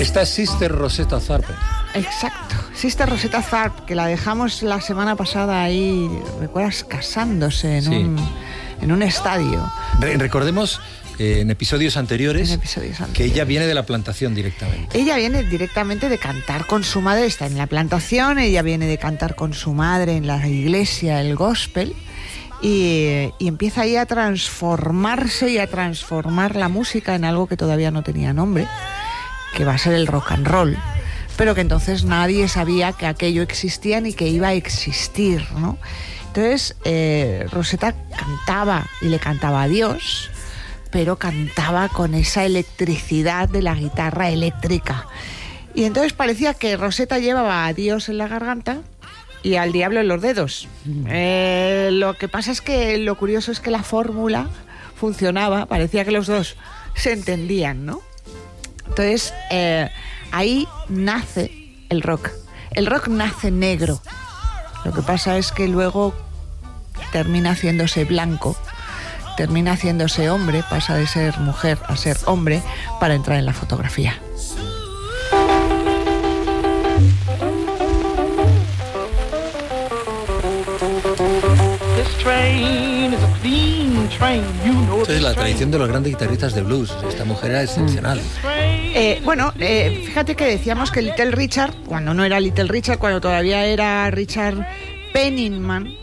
Esta es Sister Rosetta Tharpe. Exacto, Sister Rosetta Tharpe, que la dejamos la semana pasada ahí, ¿recuerdas? Casándose en un estadio. Recordemos en episodios anteriores que ella viene de la plantación directamente. Ella viene directamente de cantar con su madre, está en la plantación, ella viene de cantar con su madre en la iglesia, el gospel, y empieza ahí a transformarse y a transformar la música en algo que todavía no tenía nombre, que va a ser el rock and roll, pero que entonces nadie sabía que aquello existía ni que iba a existir, ¿no? Entonces Rosetta cantaba y le cantaba a Dios, pero cantaba con esa electricidad de la guitarra eléctrica. Y entonces parecía que Rosetta llevaba a Dios en la garganta y al diablo en los dedos. Lo que pasa es que lo curioso es que la fórmula funcionaba, parecía que los dos se entendían, ¿no? Entonces ahí nace el rock. El rock nace negro. Lo que pasa es que luego termina haciéndose blanco, termina haciéndose hombre, pasa de ser mujer a ser hombre para entrar en la fotografía. Entonces la tradición de los grandes guitarristas de blues, esta mujer era excepcional. Fíjate que decíamos que Little Richard, cuando no era Little Richard, cuando todavía era Richard Pennington,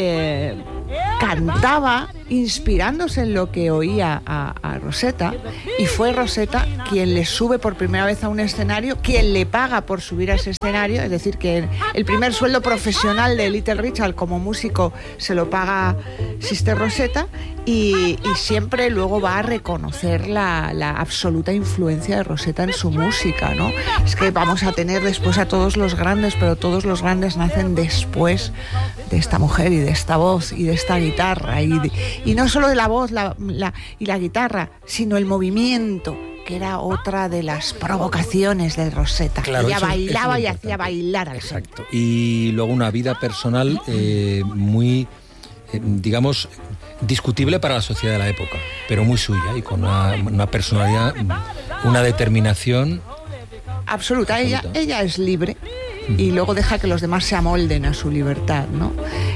cantaba inspirándose en lo que oía a Rosetta, y fue Rosetta quien le sube por primera vez a un escenario, quien le paga por subir a ese escenario, es decir, que el primer sueldo profesional de Little Richard como músico se lo paga Sister Rosetta, y siempre luego va a reconocer la absoluta influencia de Rosetta en su música, ¿no? Es que vamos a tener después a todos los grandes, pero todos los grandes nacen después de esta mujer y de esta voz y de esta guitarra, y no solo de la voz y la guitarra, sino el movimiento, que era otra de las provocaciones de Rosetta. Claro, ella bailaba y importante. hacía bailar al Exacto. Y luego una vida personal muy, digamos, discutible para la sociedad de la época, pero muy suya y con una personalidad, una determinación absoluta. Ella es libre y luego deja que los demás se amolden a su libertad, ¿no?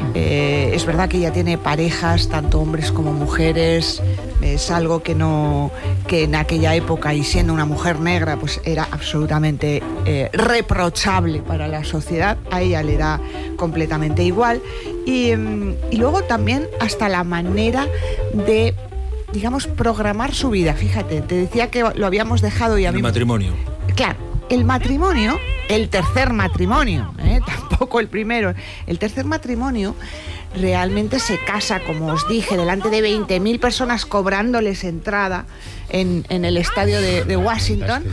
Es verdad que ella tiene parejas, tanto hombres como mujeres. Es algo que en aquella época, y siendo una mujer negra, pues era absolutamente reprochable para la sociedad. A ella le da completamente igual. Y luego también hasta la manera de, digamos, programar su vida. Fíjate, te decía que lo habíamos dejado y a mí... el matrimonio. Claro, el matrimonio, el tercer matrimonio, tampoco el primero, el tercer matrimonio realmente se casa, como os dije, delante de 20.000 personas cobrándoles entrada en el estadio de Washington,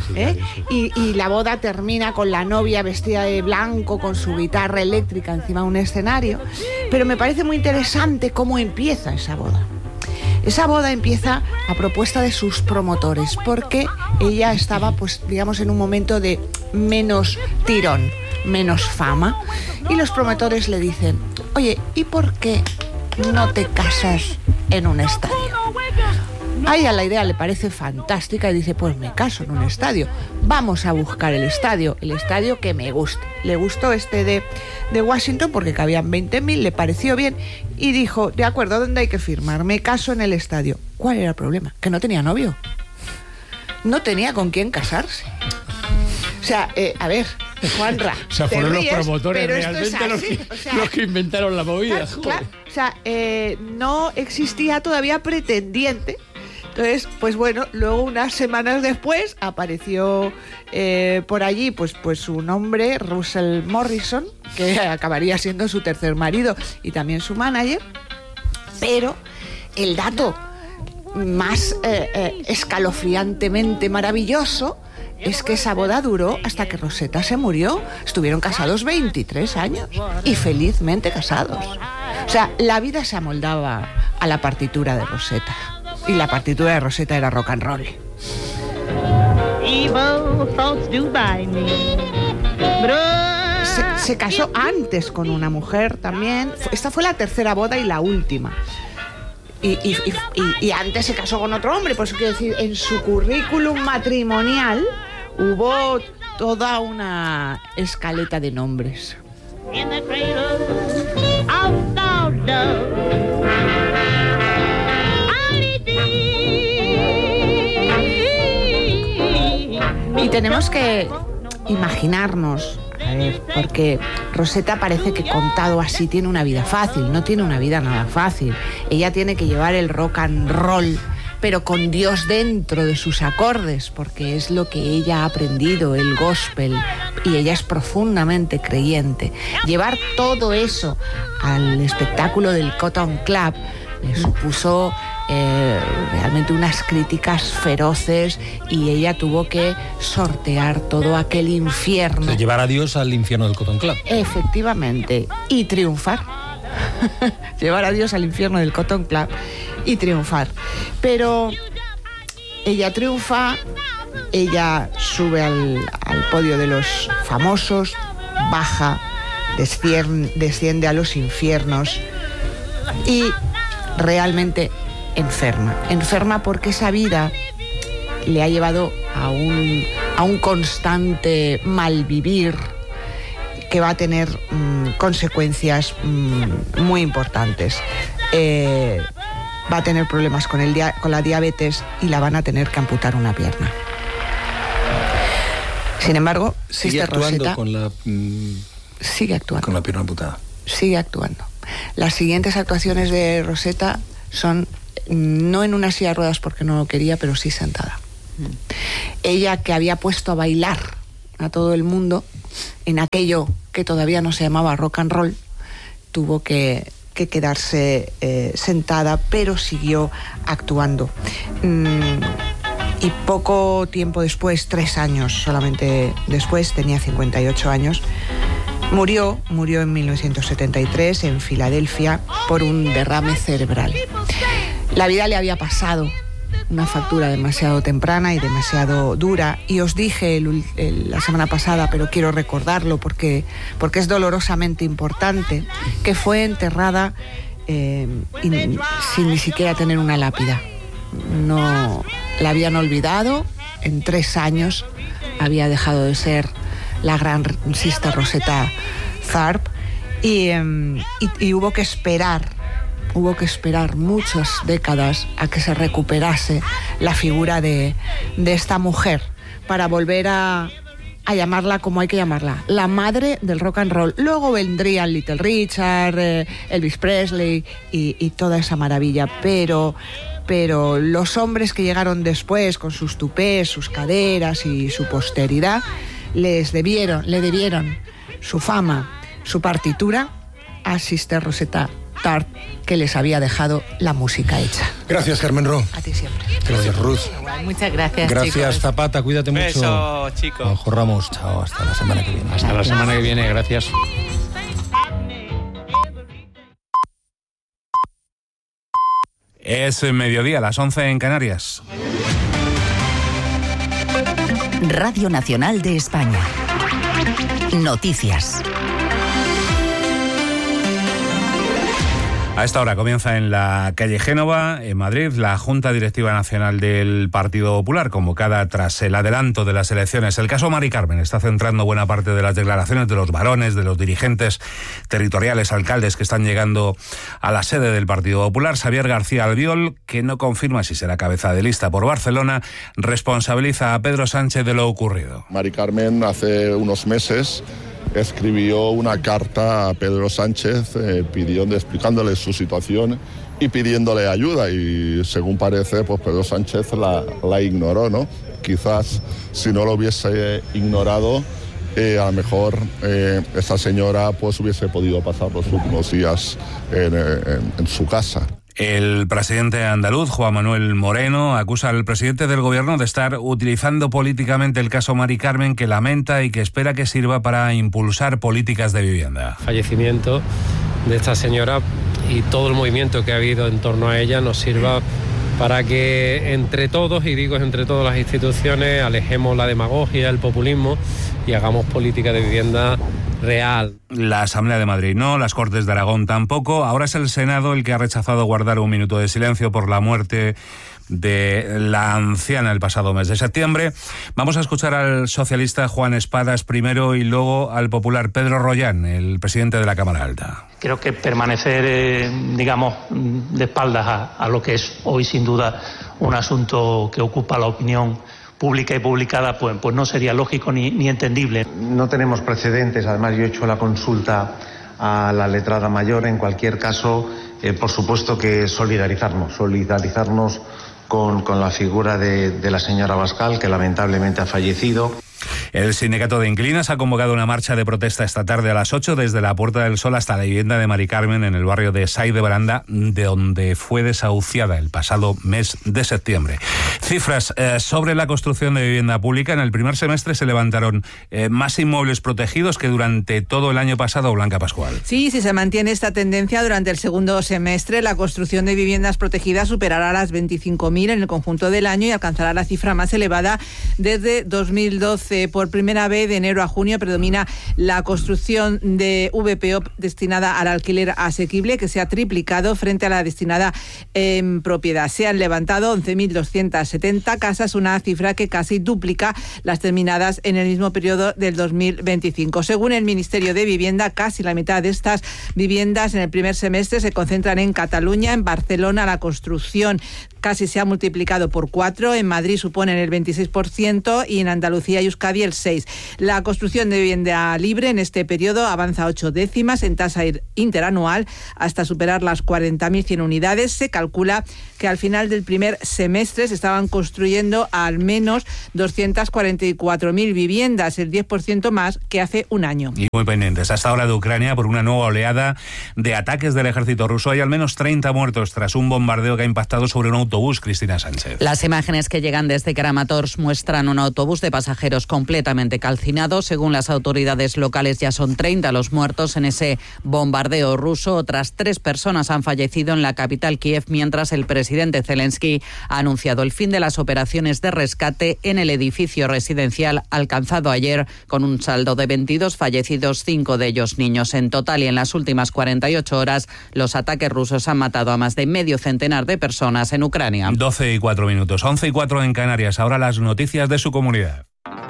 y la boda termina con la novia vestida de blanco con su guitarra eléctrica encima de un escenario. Pero me parece muy interesante cómo empieza esa boda. Esa boda empieza a propuesta de sus promotores, porque ella estaba, pues, digamos, en un momento de menos tirón, menos fama, y los promotores le dicen: oye, ¿y por qué no te casas en un estadio? A ella la idea le parece fantástica y dice: pues me caso en un estadio. Vamos a buscar el estadio que me guste. Le gustó este de Washington porque cabían 20.000, le pareció bien y dijo: de acuerdo, ¿dónde hay que firmar? Me caso en el estadio. ¿Cuál era el problema? Que no tenía novio. No tenía con quién casarse. O sea, a ver, Juanra, o sea, fueron los promotores realmente los que inventaron la movida. Claro, o sea, no existía todavía pretendiente. Entonces, pues bueno, luego unas semanas después apareció por allí pues un hombre, Russell Morrison, que acabaría siendo su tercer marido y también su manager. Pero el dato más escalofriantemente maravilloso es que esa boda duró hasta que Rosetta se murió. Estuvieron casados 23 años y felizmente casados. O sea, la vida se amoldaba a la partitura de Rosetta. Y la partitura de Rosetta era rock and roll. Se casó antes con una mujer también. Esta fue la tercera boda y la última. Y antes se casó con otro hombre. Por eso quiero decir, en su currículum matrimonial hubo toda una escaleta de nombres. Y tenemos que imaginarnos, a ver, porque Rosetta parece que contado así tiene una vida fácil, no tiene una vida nada fácil. Ella tiene que llevar el rock and roll, pero con Dios dentro de sus acordes, porque es lo que ella ha aprendido, el gospel, y ella es profundamente creyente. Llevar todo eso al espectáculo del Cotton Club le supuso realmente unas críticas feroces, y ella tuvo que sortear todo aquel infierno. O sea, llevar a Dios al infierno del Cotton Club. Efectivamente, y triunfar. Llevar a Dios al infierno del Cotton Club y triunfar. Pero ella triunfa, ella sube al podio de los famosos, baja, desciende a los infiernos y realmente enferma porque esa vida le ha llevado a un constante malvivir que va a tener consecuencias muy importantes. Va a tener problemas con la diabetes y la van a tener que amputar una pierna. Sin embargo, sigue actuando Rosetta sigue actuando con la pierna amputada. Sigue actuando. Las siguientes actuaciones de Rosetta son no en una silla de ruedas porque no lo quería, pero sí sentada. Ella, que había puesto a bailar a todo el mundo en aquello que todavía no se llamaba rock and roll, tuvo que quedarse sentada, pero siguió actuando. Y poco tiempo después, 3 años solamente después, tenía 58 años, murió en 1973 en Filadelfia por un derrame cerebral. La vida le había pasado una factura demasiado temprana y demasiado dura, y os dije la semana pasada, pero quiero recordarlo porque es dolorosamente importante, que fue enterrada sin ni siquiera tener una lápida. No la habían olvidado. En 3 años había dejado de ser la gran Sister Rosetta Tharpe, y hubo que esperar muchas décadas a que se recuperase la figura de esta mujer para volver a llamarla como hay que llamarla, la madre del rock and roll. Luego vendrían Little Richard, Elvis Presley y toda esa maravilla, pero los hombres que llegaron después con sus tupés, sus caderas y su posteridad le debieron su fama, su partitura a Sister Rosetta Tharpe, que les había dejado la música hecha. Gracias, Carmen Ro. A ti siempre. Gracias, Ruth. Muchas gracias. Gracias, chicos. Zapata, cuídate mucho. Beso, chicos. Juanjo Ramos, chao, hasta la semana que viene. Hasta la semana que viene, gracias. Es mediodía, las 11 en Canarias. Radio Nacional de España. Noticias. A esta hora comienza en la calle Génova, en Madrid, la Junta Directiva Nacional del Partido Popular, convocada tras el adelanto de las elecciones. El caso Mari Carmen está centrando buena parte de las declaraciones de los varones, de los dirigentes territoriales, alcaldes que están llegando a la sede del Partido Popular. Xavier García Albiol, que no confirma si será cabeza de lista por Barcelona, responsabiliza a Pedro Sánchez de lo ocurrido. Mari Carmen hace unos meses escribió una carta a Pedro Sánchez explicándole su situación y pidiéndole ayuda, y según parece, pues Pedro Sánchez la ignoró, ¿no? Quizás si no lo hubiese ignorado, a lo mejor esa señora pues hubiese podido pasar los últimos días en su casa. El presidente andaluz, Juan Manuel Moreno, acusa al presidente del gobierno de estar utilizando políticamente el caso Mari Carmen, que lamenta y que espera que sirva para impulsar políticas de vivienda. Fallecimiento de esta señora y todo el movimiento que ha habido en torno a ella nos sirva para que entre todos, y digo entre todas las instituciones, alejemos la demagogia, el populismo y hagamos política de vivienda real. La Asamblea de Madrid no, las Cortes de Aragón tampoco. Ahora es el Senado el que ha rechazado guardar un minuto de silencio por la muerte de la anciana el pasado mes de septiembre. Vamos a escuchar al socialista Juan Espadas primero y luego al popular Pedro Rollán, el presidente de la Cámara Alta. Creo que permanecer, digamos, de espaldas a lo que es hoy sin duda un asunto que ocupa la opinión pública y publicada, pues no sería lógico ni entendible. No tenemos precedentes, además yo he hecho la consulta a la letrada mayor. En cualquier caso, por supuesto que solidarizarnos con la figura de la señora Abascal, que lamentablemente ha fallecido. El sindicato de inquilinas ha convocado una marcha de protesta esta tarde a las 8 desde la Puerta del Sol hasta la vivienda de Mari Carmen en el barrio de Sait de Baranda, de donde fue desahuciada el pasado mes de septiembre. Cifras sobre la construcción de vivienda pública. En el primer semestre se levantaron más inmuebles protegidos que durante todo el año pasado. Blanca Pascual. Sí, si se mantiene esta tendencia durante el segundo semestre, la construcción de viviendas protegidas superará las 25.000 en el conjunto del año y alcanzará la cifra más elevada desde 2012. Por primera vez, de enero a junio, predomina la construcción de VPO destinada al alquiler asequible, que se ha triplicado frente a la destinada en propiedad. Se han levantado 11.270 casas, una cifra que casi duplica las terminadas en el mismo periodo del 2025. Según el Ministerio de Vivienda, casi la mitad de estas viviendas en el primer semestre se concentran en Cataluña. En Barcelona la construcción casi se ha multiplicado por 4, en Madrid suponen el 26% y en Andalucía y Euskadi el 6%. La construcción de vivienda libre en este periodo avanza 8 décimas en tasa interanual hasta superar las 40.100 unidades. Se calcula que al final del primer semestre se estaban construyendo al menos 244.000 viviendas, el 10% más que hace un año. Y muy pendientes hasta ahora de Ucrania por una nueva oleada de ataques del ejército ruso. Hay al menos 30 muertos tras un bombardeo que ha impactado sobre un autobús. Cristina Sánchez. Las imágenes que llegan desde Kramatorsk muestran un autobús de pasajeros completamente calcinado. Según las autoridades locales, ya son 30 los muertos en ese bombardeo ruso. Otras 3 personas han fallecido en la capital Kiev, mientras el presidente Zelensky ha anunciado el fin de las operaciones de rescate en el edificio residencial alcanzado ayer, con un saldo de 22 fallecidos, 5 de ellos niños. En total, y en las últimas 48 horas, los ataques rusos han matado a más de medio centenar de personas en Ucrania. 12:04, 11:04 en Canarias. Ahora las noticias de su comunidad.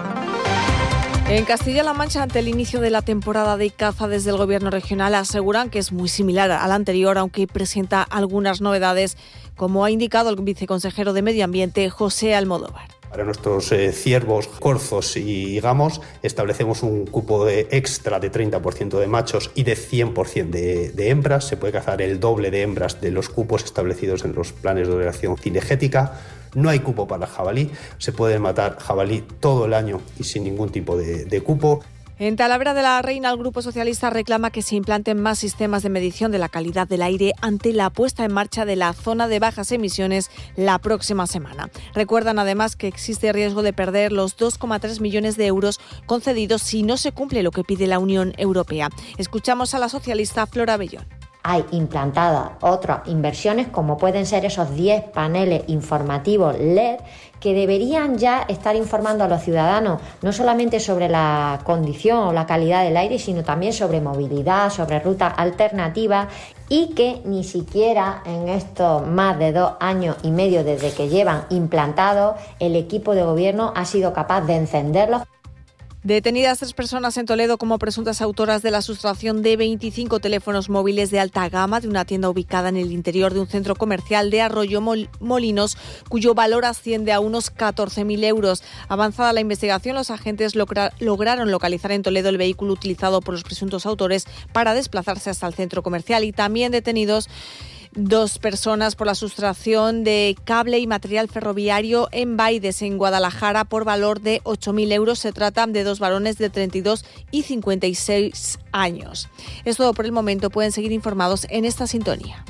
En Castilla-La Mancha, ante el inicio de la temporada de caza, desde el Gobierno regional aseguran que es muy similar al anterior, aunque presenta algunas novedades, como ha indicado el viceconsejero de Medio Ambiente, José Almodóvar. Para nuestros ciervos, corzos y gamos establecemos un cupo extra de 30% de machos y de 100% de hembras. Se puede cazar el doble de hembras de los cupos establecidos en los planes de ordenación cinegética. No hay cupo para jabalí, se puede matar jabalí todo el año y sin ningún tipo de cupo. En Talavera de la Reina, el Grupo Socialista reclama que se implanten más sistemas de medición de la calidad del aire ante la puesta en marcha de la zona de bajas emisiones la próxima semana. Recuerdan además que existe riesgo de perder los 2,3 millones de euros concedidos si no se cumple lo que pide la Unión Europea. Escuchamos a la socialista Flora Bellón. Hay implantadas otras inversiones, como pueden ser esos 10 paneles informativos LED, que deberían ya estar informando a los ciudadanos no solamente sobre la condición o la calidad del aire, sino también sobre movilidad, sobre rutas alternativas, y que ni siquiera en estos más de 2 años y medio desde que llevan implantados, el equipo de gobierno ha sido capaz de encenderlos. Detenidas 3 personas en Toledo como presuntas autoras de la sustracción de 25 teléfonos móviles de alta gama de una tienda ubicada en el interior de un centro comercial de Arroyo Molinos, cuyo valor asciende a unos 14.000 euros. Avanzada la investigación, los agentes lograron localizar en Toledo el vehículo utilizado por los presuntos autores para desplazarse hasta el centro comercial, y también detenidos 2 personas por la sustracción de cable y material ferroviario en Baides, en Guadalajara, por valor de 8.000 euros. Se trata de 2 varones de 32 y 56 años. Es todo por el momento. Pueden seguir informados en esta sintonía.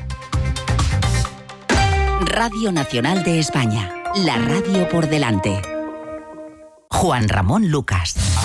Radio Nacional de España, la radio por delante. Juan Ramón Lucas.